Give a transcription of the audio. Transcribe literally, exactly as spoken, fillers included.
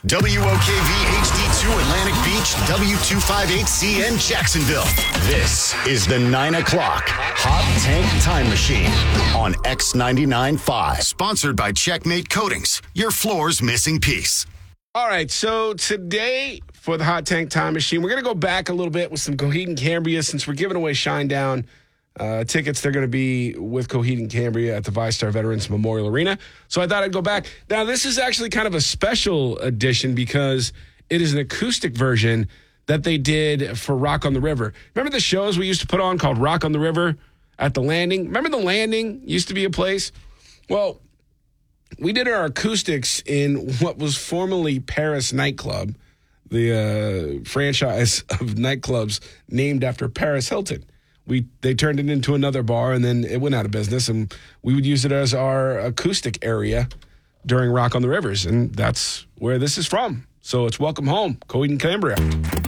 W O K V H D two Atlantic Beach, W two fifty-eight C N Jacksonville. This is the nine o'clock Hot Tank Time Machine on X ninety-nine point five. Sponsored by Checkmate Coatings, your floor's missing piece. All right, so today for the Hot Tank Time Machine, we're going to go back a little bit with some Coheed and Cambria since we're giving away Shinedown uh, tickets. They're going to be with Coheed and Cambria at the VyStar Veterans Memorial Arena. So I thought I'd go back. Now, this is actually kind of a special edition because it is an acoustic version that they did for Rock on the River. Remember the shows we used to put on called Rock on the River at the Landing? Remember the Landing used to be a place? Well, we did our acoustics in what was formerly Paris Nightclub, the uh, franchise of nightclubs named after Paris Hilton. We They turned it into another bar, and then it went out of business, and we would use it as our acoustic area during Rock on the Rivers, and that's where this is from. So it's welcome home, Coheed and Cambria.